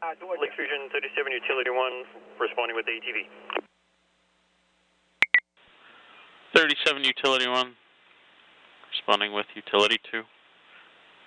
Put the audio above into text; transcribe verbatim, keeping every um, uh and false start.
Lake Fusion thirty-seven, Utility one, responding with A T V. thirty-seven, Utility one, responding with Utility two.